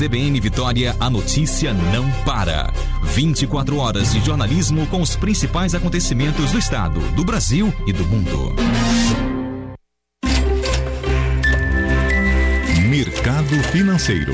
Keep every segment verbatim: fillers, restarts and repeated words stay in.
C B N Vitória, a notícia não para. vinte e quatro horas de jornalismo com os principais acontecimentos do estado, do Brasil e do mundo. Mercado Financeiro.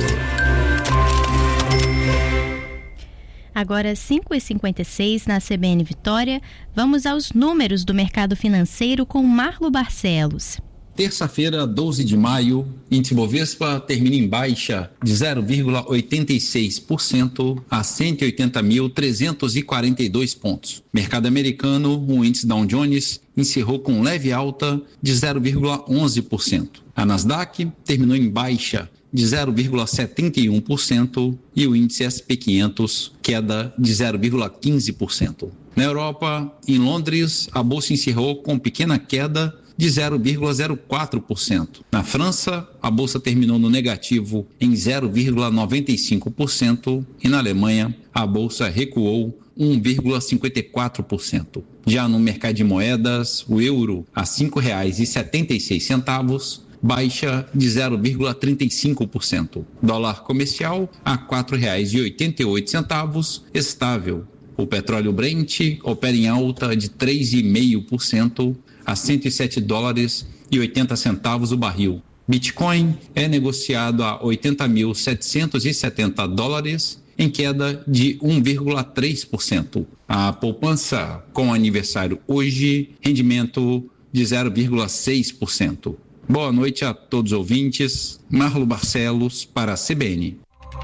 Agora cinco e cinquenta e seis na C B N Vitória, vamos aos números do mercado financeiro com Marlo Barcelos. Terça-feira, doze de maio, índice Bovespa termina em baixa de zero vírgula oitenta e seis por cento a cento e oitenta mil trezentos e quarenta e dois pontos. Mercado americano, o índice Dow Jones encerrou com leve alta de zero vírgula onze por cento. A Nasdaq terminou em baixa de zero vírgula setenta e um por cento e o índice S e P quinhentos queda de zero vírgula quinze por cento. Na Europa, em Londres, a bolsa encerrou com pequena queda de zero vírgula zero quatro por cento. Na França, a bolsa terminou no negativo em zero vírgula noventa e cinco por cento e na Alemanha, a bolsa recuou um vírgula cinquenta e quatro por cento. Já no mercado de moedas, o euro a cinco reais e setenta e seis centavos, baixa de zero vírgula trinta e cinco por cento. Dólar comercial a quatro reais e oitenta e oito centavos, estável. O petróleo Brent opera em alta de três vírgula cinco por cento a cento e sete dólares e oitenta centavos o barril. Bitcoin é negociado a oitenta mil setecentos e setenta dólares, em queda de um vírgula três por cento. A poupança com aniversário hoje, rendimento de zero vírgula seis por cento. Boa noite a todos os ouvintes. Marlo Barcelos para a C B N.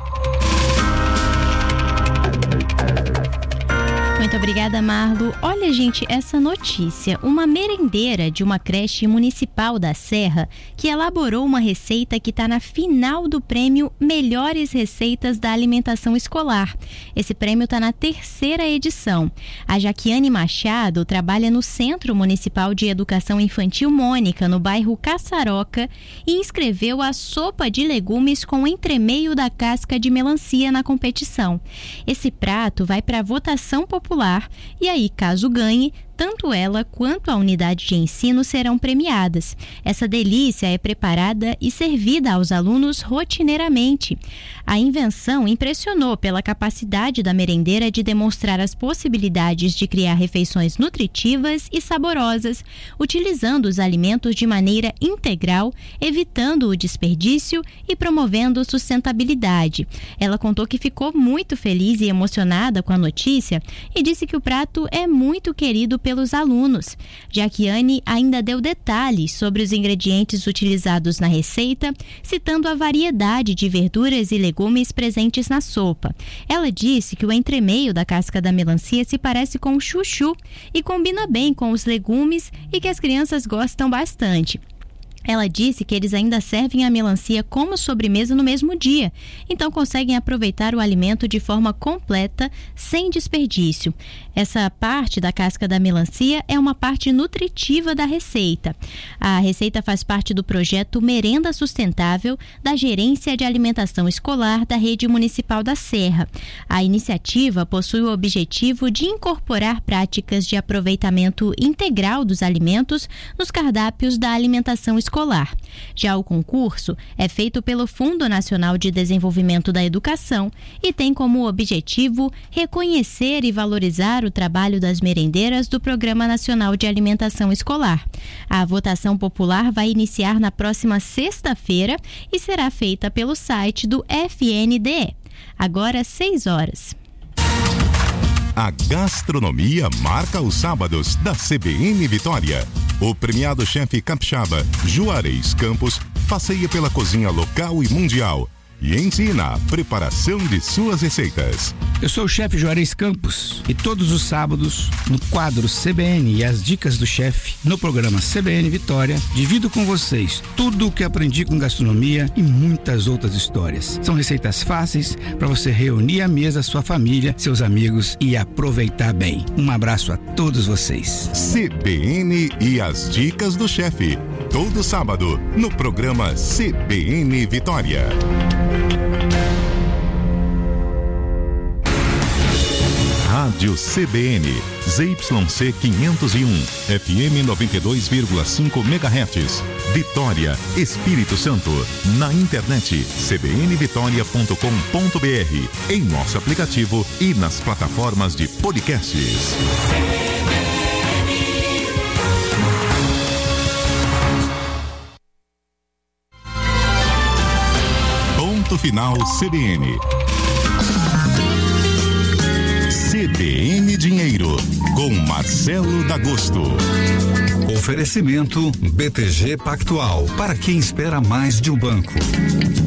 Muito obrigada, Marlo. Olha, gente, essa notícia. Uma merendeira de uma creche municipal da Serra que elaborou uma receita que está na final do prêmio Melhores Receitas da Alimentação Escolar. Esse prêmio está na terceira edição. A Jaquiane Machado trabalha no Centro Municipal de Educação Infantil Mônica, no bairro Caçaroca, e inscreveu a sopa de legumes com entremeio da casca de melancia na competição. Esse prato vai para votação popular. E aí, caso ganhe, tanto ela quanto a unidade de ensino serão premiadas. Essa delícia é preparada e servida aos alunos rotineiramente. A invenção impressionou pela capacidade da merendeira de demonstrar as possibilidades de criar refeições nutritivas e saborosas, utilizando os alimentos de maneira integral, evitando o desperdício e promovendo sustentabilidade. Ela contou que ficou muito feliz e emocionada com a notícia e disse que o prato é muito querido pelos alunos. Jaquiane ainda deu detalhes sobre os ingredientes utilizados na receita, citando a variedade de verduras e legumes presentes na sopa. Ela disse que o entremeio da casca da melancia se parece com o chuchu e combina bem com os legumes e que as crianças gostam bastante. Ela disse que eles ainda servem a melancia como sobremesa no mesmo dia, então conseguem aproveitar o alimento de forma completa, sem desperdício. Essa parte da casca da melancia é uma parte nutritiva da receita. A receita faz parte do projeto Merenda Sustentável da Gerência de Alimentação Escolar da Rede Municipal da Serra. A iniciativa possui o objetivo de incorporar práticas de aproveitamento integral dos alimentos nos cardápios da alimentação escolar. Escolar. Já o concurso é feito pelo Fundo Nacional de Desenvolvimento da Educação e tem como objetivo reconhecer e valorizar o trabalho das merendeiras do Programa Nacional de Alimentação Escolar. A votação popular vai iniciar na próxima sexta-feira e será feita pelo site do F N D E. Agora, seis horas. A gastronomia marca os sábados da C B N Vitória. O premiado chefe capixaba Juarez Campos passeia pela cozinha local e mundial e ensina a preparação de suas receitas. Eu sou o chefe Juarez Campos e todos os sábados, no quadro C B N e as dicas do chefe, no programa C B N Vitória, divido com vocês tudo o que aprendi com gastronomia e muitas outras histórias. São receitas fáceis para você reunir à mesa sua família, seus amigos e aproveitar bem. Um abraço a todos vocês. C B N e as dicas do chefe, todo sábado, no programa C B N Vitória. Rádio C B N, Z Y C quinhentos e um, F M noventa e dois vírgula cinco megahertz, Vitória, Espírito Santo. Na internet c b n vitória ponto com ponto b r, em nosso aplicativo e nas plataformas de podcasts. Ponto final C B N. C B N Dinheiro, com Marcelo D'Agosto. Oferecimento B T G Pactual, para quem espera mais de um banco.